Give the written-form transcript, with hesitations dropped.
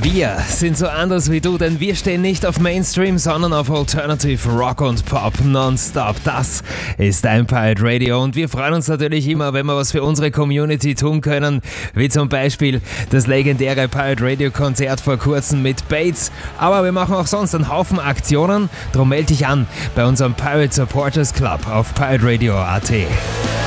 Wir sind so anders wie du, denn wir stehen nicht auf Mainstream, sondern auf Alternative Rock und Pop nonstop. Das ist dein Pirate Radio und wir freuen uns natürlich immer, wenn wir was für unsere Community tun können, wie zum Beispiel das legendäre Pirate Radio Konzert vor kurzem mit Bates. Aber wir machen auch sonst einen Haufen Aktionen, drum melde dich an bei unserem Pirate Supporters Club auf pirateradio.at.